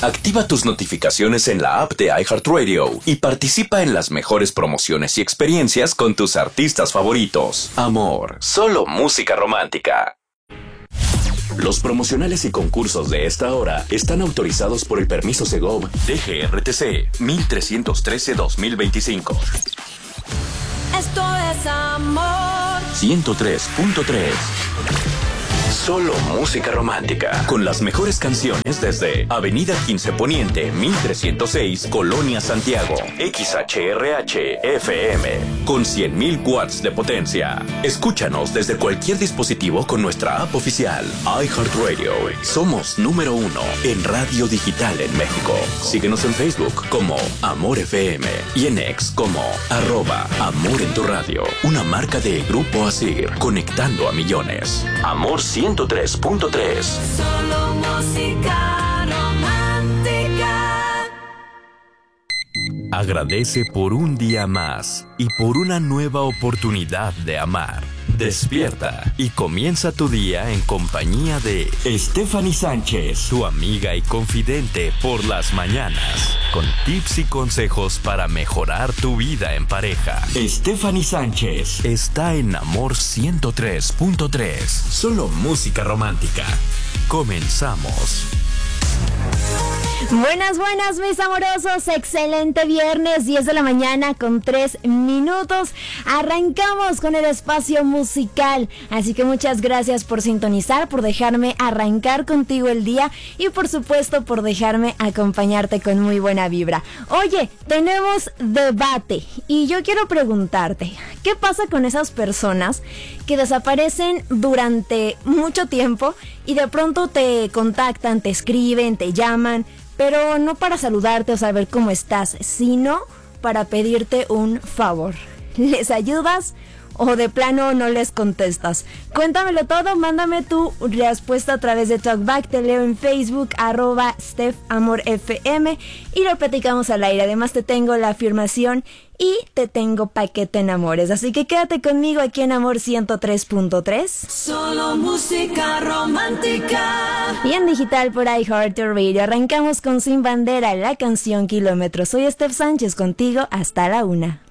Activa tus notificaciones en la app de iHeartRadio y participa en las mejores promociones y experiencias con tus artistas favoritos. Amor, solo música romántica. Los promocionales y concursos de esta hora están autorizados por el permiso Segov DGRTC 1313-2025. Esto es Amor 103.3. Solo música romántica. Con las mejores canciones desde Avenida 15 Poniente, 1306, Colonia Santiago. XHRH FM. Con 100.000 watts de potencia. Escúchanos desde cualquier dispositivo con nuestra app oficial. iHeartRadio. Somos número 1 en radio digital en México. Síguenos en Facebook como Amor FM y en X como @Amor en tu radio. Una marca de Grupo Asir, conectando a millones. Amor 103.3. Solo música romántica. Agradece por un día más y por una nueva oportunidad de amar. Despierta y comienza tu día en compañía de Stephanie Sánchez, tu amiga y confidente por las mañanas, con tips y consejos para mejorar tu vida en pareja. Stephanie Sánchez está en Amor 103.3. Solo música romántica. Comenzamos. Buenas, mis amorosos. Excelente viernes, 10 de la mañana con 3 minutos. Arrancamos con el espacio musical. Así que muchas gracias por sintonizar, por dejarme arrancar contigo el día y por supuesto por dejarme acompañarte con muy buena vibra. Oye, tenemos debate y yo quiero preguntarte, ¿qué pasa con esas personas que desaparecen durante mucho tiempo y de pronto te contactan, te escriben, te llaman, pero no para saludarte o saber cómo estás, sino para pedirte un favor? ¿Les ayudas o de plano no les contestas? Cuéntamelo todo, mándame tu respuesta a través de Talkback, te leo en Facebook, @StephAmorFM y lo platicamos al aire. Además te tengo la afirmación y te tengo paquete en amores, así que quédate conmigo aquí en Amor 103.3. Solo música romántica. Y en digital por iHeartRadio. Arrancamos con Sin Bandera, la canción Kilómetros. Soy Steph Sánchez, contigo hasta la 1.